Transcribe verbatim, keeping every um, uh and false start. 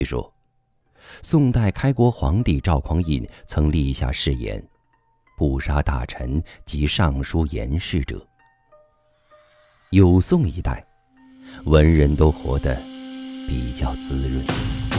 据说，宋代开国皇帝赵匡胤曾立下誓言，不杀大臣及上书言事者。有宋一代，文人都活得比较滋润。